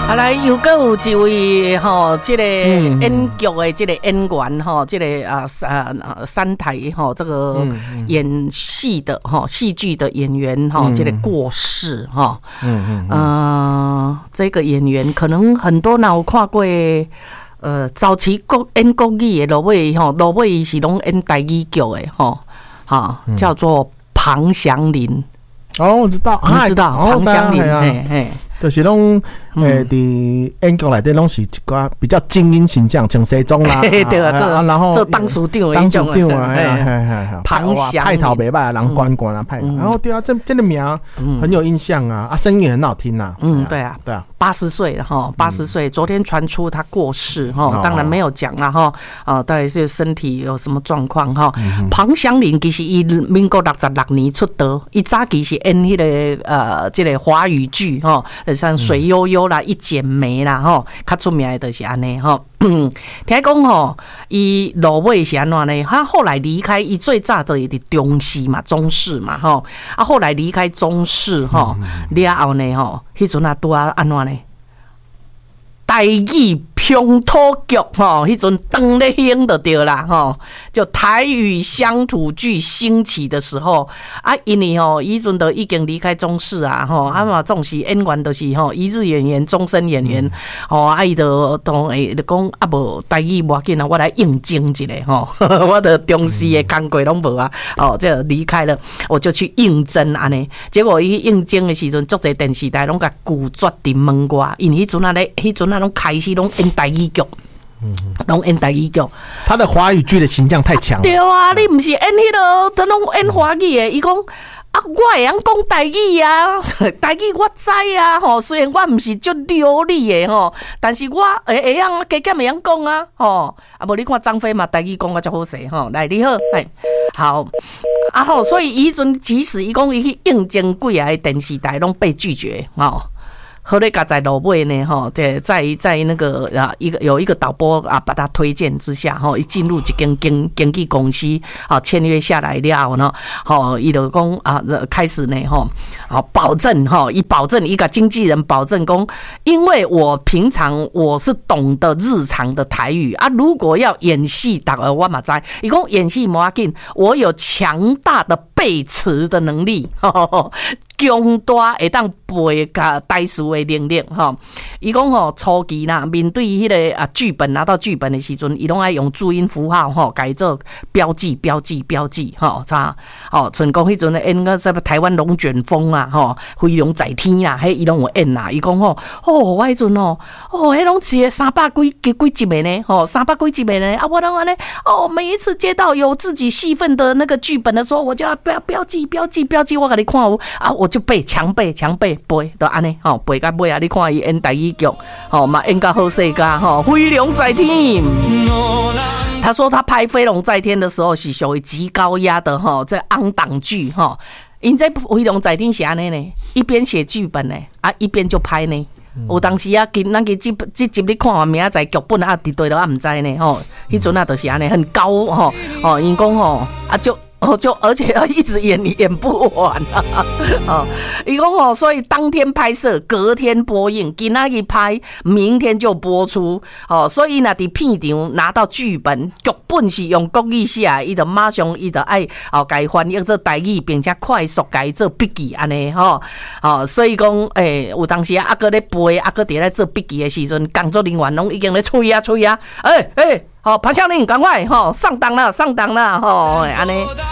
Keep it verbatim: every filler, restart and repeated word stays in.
啊，来又阁有一位吼，这个演剧的这个演员吼，这个啊啊三台吼，这个演戏的吼，戏剧的演员吼，这个过世哈。嗯嗯。呃，这个演员可能很多人有看过。呃，早期国演国语的落尾吼，落尾是拢演台语剧的吼，哈，叫做庞祥林。 哦，我知道， 你知道庞祥林，嘿嘿。 就是拢诶，伫演剧内底拢是一个比较精英形象，穿西装啦， 对啊， 啊，然后做当署长， 当署长啊，嘿嘿嘿， 庞祥派头袂歹，人管管啊派，然后对啊，这这个名很有印象啊，啊，声音也很好听呐， 嗯，对啊，对啊，八十岁了哈，八十岁，昨天传出他过世哈，当然没有讲了哈，啊，到底是身体有什么状况哈？庞祥林其实伊民国六十六年出道，伊早期是演迄个呃，这个华语剧哈。像水悠悠啦、一剪梅啦，吼，较出名的就是安尼吼。听讲吼，伊落尾是安怎呢？他后来离开，伊最早的伫中视嘛、中视嘛，吼，啊，后来离开中视吼，了后呢，吼，迄阵啊拄啊安怎呢？台语乡土剧吼，迄阵当咧兴就对啦吼，就台语乡土剧兴起的时候啊，因为吼，迄阵都已经离开中视啊吼，啊嘛总是演员都是吼一日演员、终身演员吼，啊伊都都会就讲啊无台语无要紧啊，我来应征一下吼，我的中视的工作拢无啊，哦，这离开了，我就去应征安尼，结果伊应征的时阵，足侪电视台拢甲拒绝伫门外，因为迄阵啊咧，迄阵啊拢开始拢演台语剧。嗯，拢演台语剧， 他的华语剧的形象太强了。 对啊，你不是演迄个，他拢演华语的。伊讲啊，我会晓讲台语啊，台语我知啊，吼。虽然我不是足流利的吼，但是我会会晓加减会晓讲啊，吼。啊，无你看张飞嘛，台语讲啊足好势吼。来，你好，哎，好，啊吼，所以伊阵即使伊讲伊去应征几个电视台，拢被拒绝，吼。后来噶在落尾呢，哈，在在在那个啊一个有一个导播啊，把他推荐之下，哈，一进入一间经经纪公司，好签约下来了呢，好，伊就讲啊，开始呢，哈，好保证哈，以保证一个经纪人保证讲，因为我平常我是懂得日常的台语啊，如果要演戏，大家我嘛知，伊讲演戏无要紧，我有强大的背词的能力，强大会当背甲台词的能力哈。伊讲吼初期啦，面对迄个啊剧本拿到剧本的时阵，伊拢爱用注音符号吼改做标记标记标记吼，啥哦，像讲迄阵咧演个什么台湾龙卷风啊吼，飞龙在天啊，迄伊拢有演啦。伊讲吼哦，我迄阵哦哦，迄拢写三百几几几集的呢，吼三百几集的呢啊，我拢安尼哦，每一次接到有自己戏份的那个剧本的时候，我就要标标记标记标记，我给你看有啊，我就背强背强背背，都安尼吼背到尾啊！你看伊演台语剧，吼嘛演到好势个吼，飞龙在天。他说他拍《飞龙在天》的时候是属于极高压的吼，这昂档剧吼。因这《飞龙在天》是安尼呢，一边写剧本呢，啊一边就拍呢。有当时啊，今咱个这这集你看完明仔载剧本啊，伫对了啊，唔知呢吼。迄阵啊，就是安尼很高吼，哦，因讲吼啊就。哦，就而且要一直演，演不完啊！哦，一共哦，所以当天拍摄，隔天播映，今仔日拍，明天就播出。哦，所以呢，伫片场拿到剧本，剧本是用国语写，伊就马上伊就爱哦改翻译做台语，并且快速改做笔记安尼吼。哦，所以讲诶，有当时啊，搁咧背，啊，搁伫咧做笔记的时阵，工作人员拢已经咧催啊催啊，诶诶，好，庞祥林，赶快吼上档了，上档了吼，安尼。